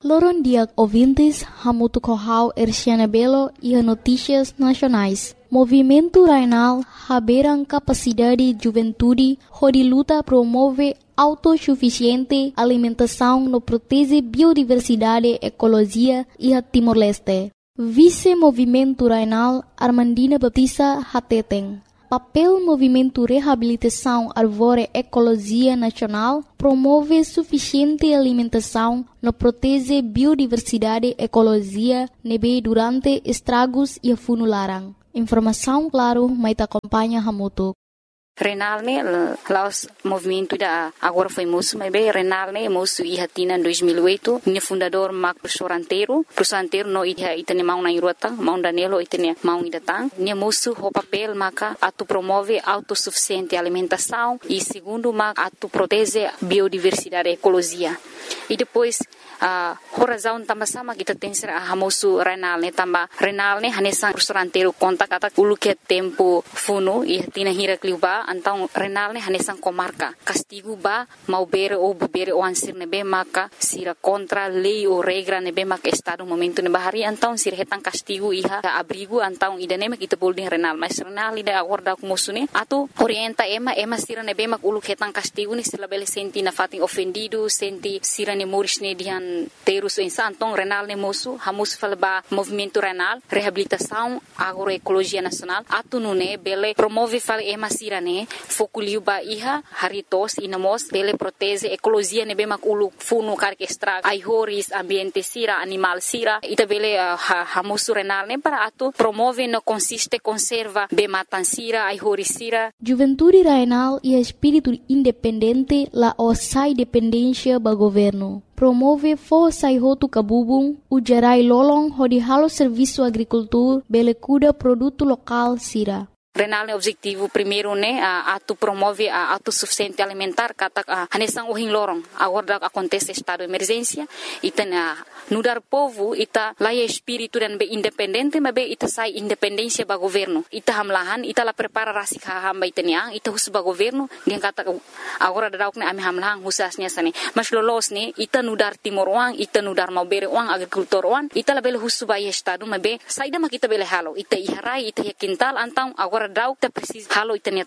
Loron dia ouvintes, Hamutu Kohau Erciana Belo e Notícias Nacionais. Movimento Rainal haberam capacidade juventude, onde luta promove autossuficiente alimentação no protege biodiversidade, ecologia e a Timor-Leste. Vice-Movimento Rainal Armandina Batista Hateteng. Papel Movimento Reabilitação Arvore Ecologia Nacional promove suficiente alimentação no protege biodiversidade, ecologia, nebe durante estragos e funularan. Informação claro, mas acompanha Hamutu. Renal ne laos movimento da agora foi moço, mas bem Renal ne moço e hatina em 2008, minha fundador Marco professor anteiro no itane mau na irota, mau danelo itane mau idatang, minha moço o papel maca atu promove autossuficiente alimentação e segundo maca atu protege biodiversidade ecologia. E depois a razão também sama kita tem ser a moço Renal ne hanesan professor anteiro conta kata ulu que tempo funo e hatina hira kliuba então Renal ne hanesan comarca castigo ba mau bere ou bebere o ansir nebe maka sira contra lei ou regra nebe maka estado momento ne bahari então sira hetan castigo iha abrigo então idane mak kita bolding Renal mas Renal ida acorda com moço ne atu orienta ema sira nebe mak ulu hetan castigo ne sila bele senti na fating ofendido senti sira ne moris ne dihan terus então Renal ne moço hamus falba movimento Renal reabilitação agroecologia nacional atu nune bele promove fal ema sira ne fokuliu ba iha haritos inamos bele protege ecologia ne be mak ulu funu kar extra ai horis ambiente sira animal sira ita bele hamus Renal ne para atu promove no consiste conserva be matan sira ai horis sira Juventude Renal e espírito independente la osai dependência ba governo promove força e roto cabubung ujarai lolong hodi halo serviço agricultura bele cuida produto local sira. Renal é objetivo primeiro né atu promove a autossuficiente alimentar kata hanesan ohin lorong agora acontece estado de emergência ita nudar povo ita laia espírito dan be independente mas be ita sai independência ba governo ita hamlahan ita la prepara rasik hamba itania ita hus ba governo dia kata agora dadauk ne ami hamlahan husasnya sane mas lolos ne ita nudar timor wang ita nudar mau bere wang agricultor wang ita la bele hus ba estado mas be saida mak ita bele halo ita iharai ita quintal antang agora dau ita precisa halo ita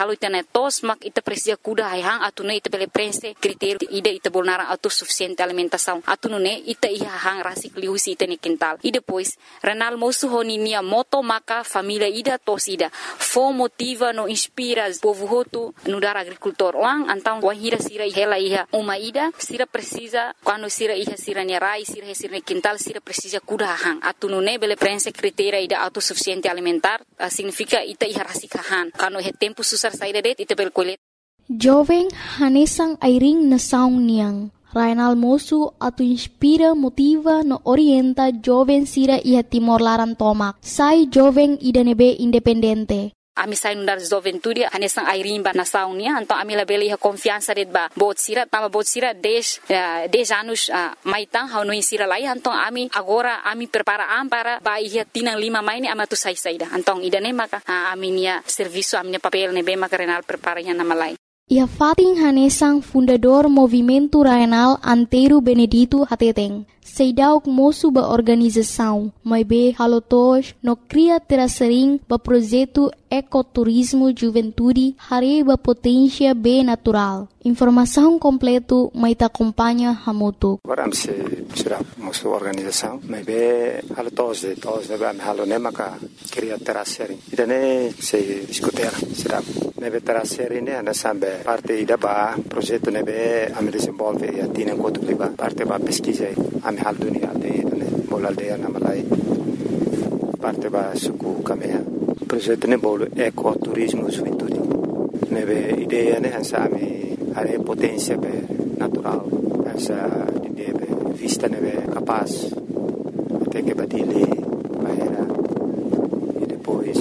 netos mak ita precisa kuda hang atune ita bele prense critério ida ita bolnara autossuficiente alimentação atune ita hang rasik liusi ita ne quintal e depois Renal moço honinia moto maka família ida tosida fo motiva no inspira povo hotu no dar agricultor wang antang wahira sira hela iha uma ida sira precisa quando sira iha sira ne rai sira ne quintal sira precisa kuda hang atune bele prense critério ida autossuficiente alimentar significa ita rasikahan kano he tempo susar saída det ita bel kolet jovem hanesang airing na saung niang Rainal moço atu inspira motiva no orienta jovem sira iha Timor Laran tomak sai jovem ida nebe independente ami sai nundar juventude hanesang airing ba na saung nia então ami la bele iha confiança det ba bot sira 10 anos maitang hau sira lai então ami agora ami prepara para ba iha tinang 5 mai ni amatu sai saida então ida ne maka ami nia serviço ami papel ne be maka Renal prepara iha na malai. Ia Fatin Hanesang fundador Movimento Rainal Anteiro Benedito Hateteng. Seidauk moço ba organização, mas be halotos no cria terasering ba projeto ecoturismo juventude hare ba potência be natural. Informação completo mai ta acompanha Hamutu. Agora se será moço organização, mas be halotos de ba halo nemaka cria terasering. Idane se discutir será nebe terasering ne anda sambe parte ida ba projeto nebe ame desenvolve e atina enquanto liba parte ba pesquisa ame hal dunia de bola aldea na malai parte ba suku kamea projeto ne bolo ecoturismo juventude nebe ideia ne hansa ame are potência be natural hansa de vista nebe capaz até que badile bahera e depois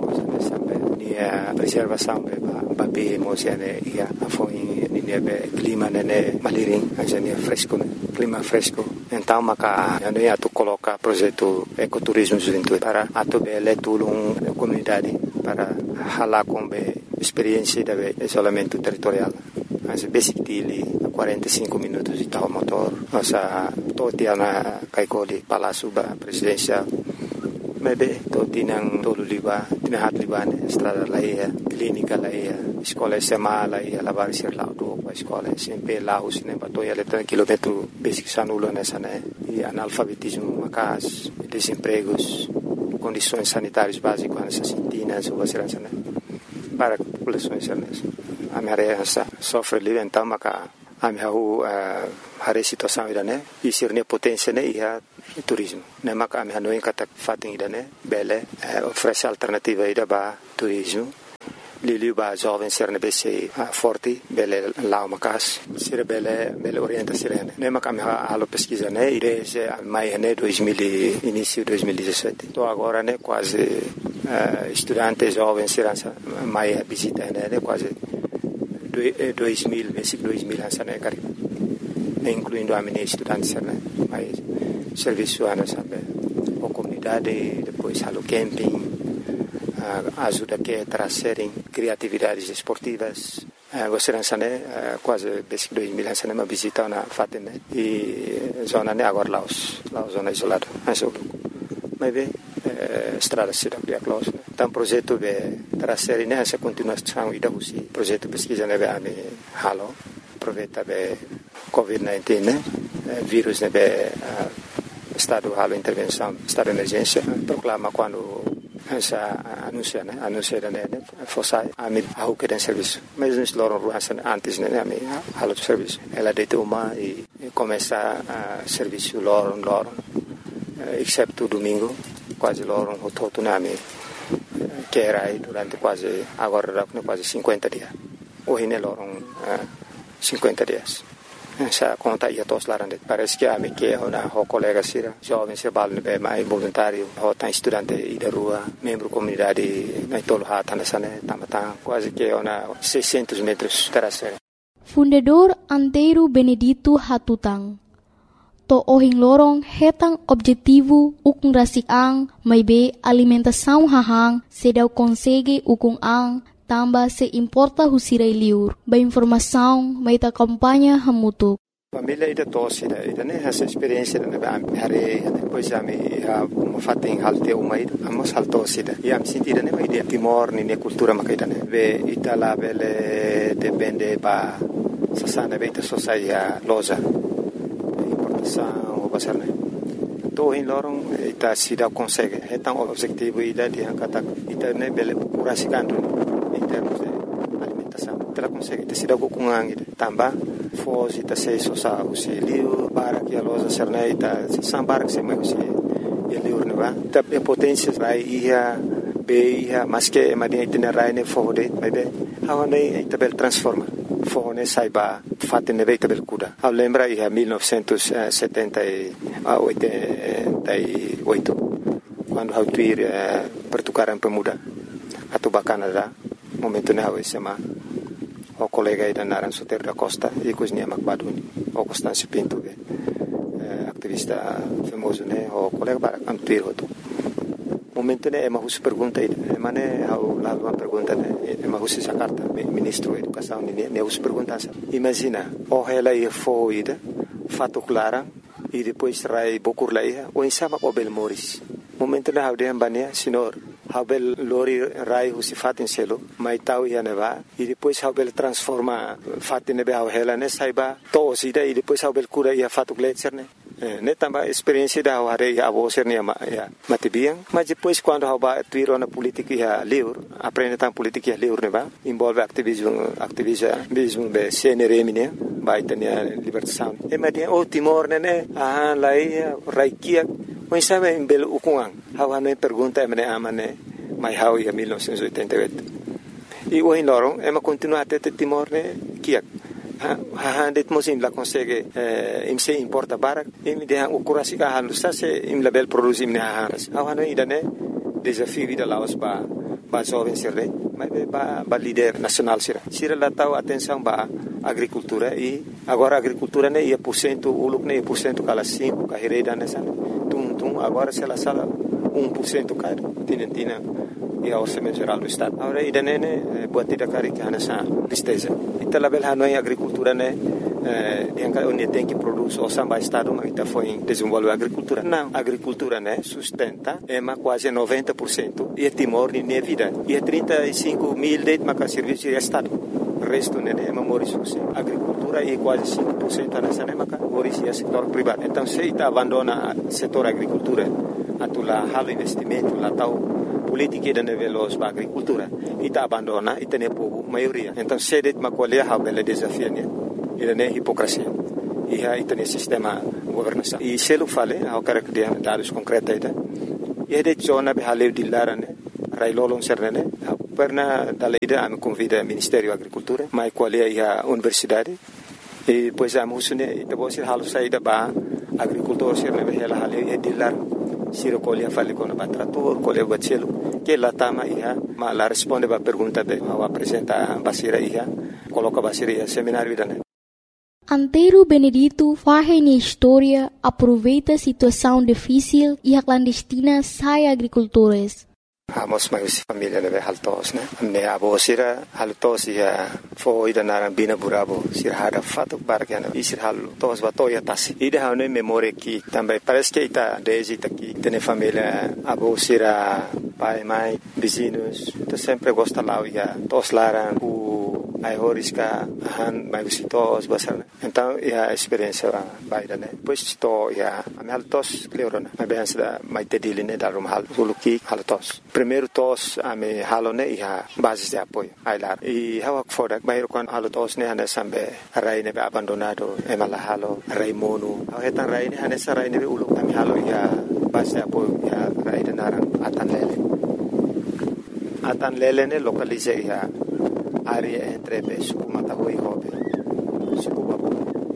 a preservação ba be mosiane ia afoi nebe clima nene maliring hansa fresco clima fresco então maka yani atu coloca projeto ecoturismo juventude para atu bele tulung comunidade para hala com experiência de isolamento territorial mas basic dele 45 minutos de tal motor nossa totia na kaikoli Palácio Presidencial. Maybe totinang tolo liba, tinahat liba ne estrada laia, clínica laia, escola SMA laia, lavar ser laudo, escola SMP laus ne batoia letra quilômetro basic sanulo nessa né, e analfabetismo macas, desempregos, condições sanitárias básicas nessas sintinas ou vacilança né, para populações nessa. A minha área sofre livre então maca a minha a situação ida né, e ser ne potência né ia turismo. Ne maka a minha noin kata fating ida né, bele oferece alternativa ida ba turismo. Liliu ba jovem ser ne bese forte bele lao macas ser bele orienta sirene. Ne maka a minha alo pesquisa né, desde mai né 2000 início 2017. Tô agora né quase estudante jovem ser mai visita né quase 2000, basic 2000 sana kari, incluindo a minha estudante sana, mas serviço ana sabe, a comunidade, depois halo camping, ajuda que trazerem criatividades esportivas, você não sabe quase basic 2000 sana uma visita na Fatima e zona né agora Laos zona isolada, mas bem estrada cidade close. Então projeto be trazer nessa continuação ida usi projeto pesquisa nebe ami halo aproveita be COVID-19 né vírus nebe estado halo intervenção estado de emergência proclama quando essa anuncia né fosse ami ao que tem serviço mas nos loram ruança antes né ami halo serviço ela deita uma e começa a serviço loram exceto domingo quase loram o todo nami que era aí durante quase agora quase 50 dias hoje ne loram 50 dias essa conta ia todos lá parece que a me que uma colega sira jovem se balne be mais voluntário tá estudante e da rua membro comunidade na tolo hata nessa né tamata quase que uma 600 metros terraceira. Fundador Antero Benedito Hatutang to ohing lorong hetang objetivo ukung rasik ang may be alimentação hahang sedaw consegue ukung ang tamba se importa husiray liur ba informação may ta kampanya hamutuk. Família ida tosse ida né essa experiência da hare depois já me fatem halte uma ida amos haltosse ida e am sentida né vai de Timor ni cultura makaida né ve itala bele depende ba sasana beita sosaia loja o basarne to in lorong ita sida consegue hetang objetivo ida di angkata ita ne bele kurasikan in termos de alimentação ita consegue ita sida kukungang ida tamba fos ita se sosa usi liu para que a loja serna ita sambar que se mai usi liu ne va ita potência vai ia be ia mas que madia ita rai ne fode mai be hawane ita bel transforma fone saiba fatene veita bel kuda a lembra ia 1978 quando hau tuir pertukaran pemuda atau Canada momento na SMA o colega ida naran Soter da Costa e cozinha Macbaduni o Constâncio Pinto activista famoso né o colega para amtuir hoto momento né ema hus pergunta ida emane hau lá uma pergunta né ema hus essa carta ministro da educação né hus pergunta imagina o ela ia foida fato clara e depois rai bokur laia o insama o bel moris momento né hau de ambania senhor hau bel lori rai hus fatin selo mai tau ia neva e depois hau bel transforma fatin nebe hau ela né saiba to sida e depois hau bel cura ia fato gletser né netamba experiência da hare ya aboser ne ya matibiang mas depois quando haba tuiro na política ya liur aprende tam política ya liur ne ba envolve activismo be CNRM ne ba itania libertação e madia o Timor ne lai raikia o sabe em bel ukungang hawa ne pergunta me amane mai hau ya 1988 e o inorong ema continua até Timor ne kiak det mosim la consegue im se importa barak im de o kurasi ka halu sa se im label produzim ne hanas awano idane desafio vida laos ba jovem serre mas ba líder nacional sira la tau atenção ba agricultura e agora agricultura ne ia % uluk ne % kala 5 ka hereda ne san tum agora se la sala 1% ka tinentina e ao orçamento geral do estado agora idane ne buat tidak kari ka hanasa tristeza ita label hanoi agricultura ne onde tem que produzir o samba estado, mas está foi desenvolver a agricultura. Não, a agricultura, né, sustenta quase 90% e Timor de minha vida. E 35 mil de serviço de estado. O resto, né, é Maurício. A agricultura é quase 5% nessa, né, Maurício é setor privado. Então, se está abandona o setor agricultura, atular halo investimento, lá tal política de veloz para a agricultura, e está abandona e tem povo maioria. Então, se de uma colher há bela desafio, né, e é hipocrisia. E aí tem sistema governação. E se eu falei, eu quero que dê dados concretos, e é de zona behaleu de lara, né, Railolon Sernene, perna da leida me convida ao Ministério da Agricultura, mas qual é a universidade, e depois a musune, e depois a halo saída para agricultor Sernene, ela haleu e de lara, se recolhe a fale com o trator, colhe o bacelo, que lá tama ia, mas lá responde para a pergunta de, ao apresentar a basira ia, coloca a basira ia, seminário da, né. Antero Benedito faz na história, aproveita a situação difícil e a clandestina sai agricultores. Amos mais família né haltos né me abo sira haltos ia foi da naran bina burabo sira hada fato bargana e sira haltos batoya tasi ida hane memória que também parece que está desde aqui tem família abo sira pai mãe vizinhos então sempre gosta lá ia tos laran ai horisca han mai visitos basar então a experiência baida né depois to ia a haltos cleorona mas bem da mai tedili né da rumhal suluki haltos primeiro tos a me halone ia basis de apoio ai lá e hawak fodak bairo kan haltos ne hane sambe rai ne abandonado e mala halo rai mono hetan rai ne hane sarai ne ulu kami halo ia basis de apoio ia rai de narang atan lele ne localize ia área entre suku matahui hobe suku babu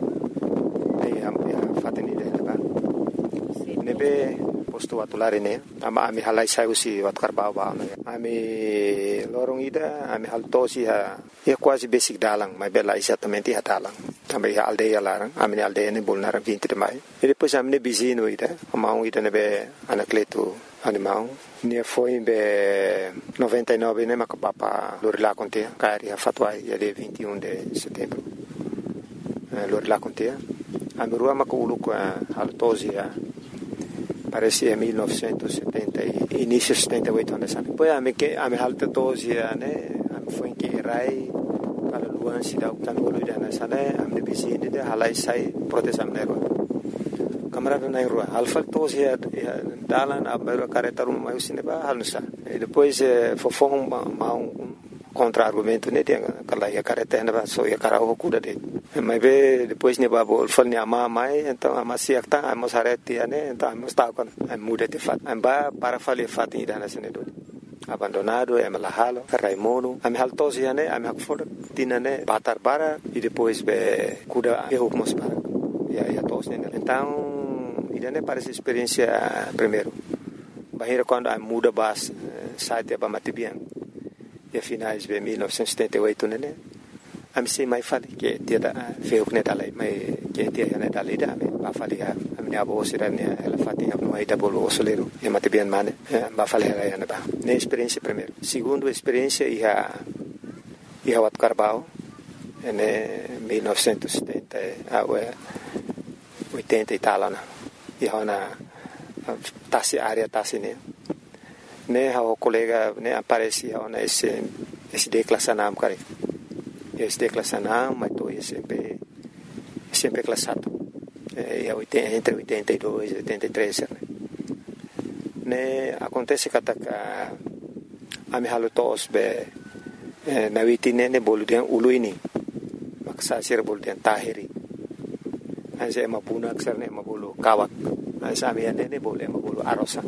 nei am fateni de ba nebe posto atulare ne ama ami halai sai usi wat karbau ba ami lorong ida ami haltosi ha quase basic dalang mai bela exatamente ha dalang também a aldeia larang ami aldeia ne bolnar 20 de mai e depois ami ne bizino ida amau ida nebe anacleto animal ne foi be 99 né mas papa lorila conte cari a fatwai dia 21 de setembro lorila conte a merua makulu com altosia parece 1970 início 78 anos depois a me que a me altosia né foi que rai para luan se dá o tanolo da nessa né a me bizine de halai sai proteção nero kamera na rua alfa tos ya dalan abero careta rum mai sine ba halsa e depois fofong ma contra argumento ne tem aquela ya careta na ba so ya cara o cuda de mas be depois ne ba bol fal ne ama mai então ama siak ta amos areti ne então amos ta con muda de fat amba para fali fat ida na sine do abandonado e malahalo raimono am haltos ya ne am hakfor tinane batar para e depois be cuda e hukmos para ya tos ne então idane parece experiência primeiro bahira quando a muda bas site ba matibian e finais de 1978 né a me sei mai fale que dia da feu que dalai mai que dia né dalai da me ba fale a minha avó será né ela fatia no aí da bolo osoleiro e matibian mane ba fale ela né ba ne experiência primeiro segundo experiência ia wat Carbau né 1970 80 e tal né e hona tasi área tasi ne o colega ne aparece hona esse declassanam cara esse declassanam mas tô sempre classado e entre 82 e 83 ne acontece que a me halo tos be na witine ne boludian uluini maksa sir boludian tahiri anse mapuna aksarne mabulu kawak ansa miane ne boleh mabulu arosa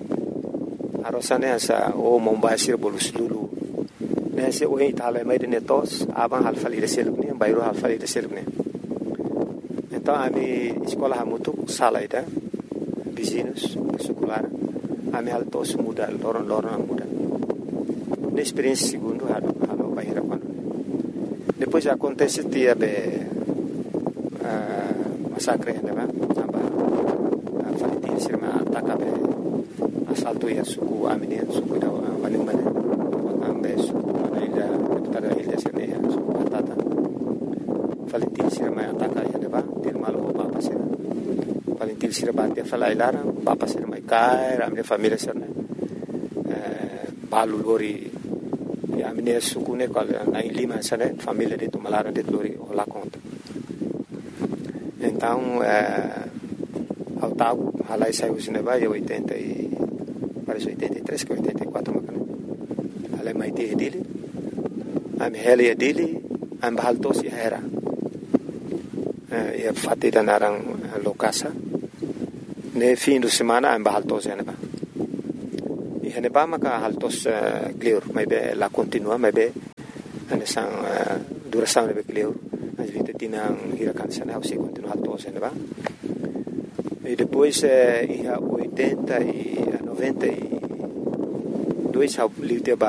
ne asa o mombasir bolu sulu ne se o itala mai ne tos abang halfali de selubne bayro halfali de selubne então ami escola hamutu salaida vizinhos secular ami haltos muda loron muda ne experiência segundo halo bayra quando depois acontece dia be masakre ne ba aba falitin sirma atakabe asalto ya suku amine suku da manimane ambe suku ida tada ilha sirne suku atata falitin sirma ataka Valentil Sirabati falai lara papa sir mai kai a minha família sir né balu lori a minha suku né na Lima sir né família de Tumalara de lori lá conta então ao tago halai saiu cinema e 80 e parece 83 que 84 macana halai mai te dele am hele dele am bahaltos era e fatti da narang lokasa ne fim de semana am bahaltos ene ba e ene ba maka haltos clear mai be la continua mai be ane sang duração ne be clear as vite tinang hirakan sana au se continua haltos ene ba e depois ia 80 e 92 ao livre